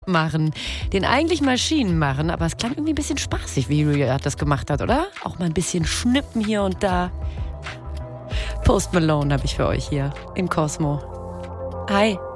machen, den eigentlich Maschinen machen, aber es klang irgendwie ein bisschen spaßig, wie Julia das gemacht hat, oder? Auch mal ein bisschen schnippen hier und da. Post Malone habe ich für euch hier im Cosmo. Hi.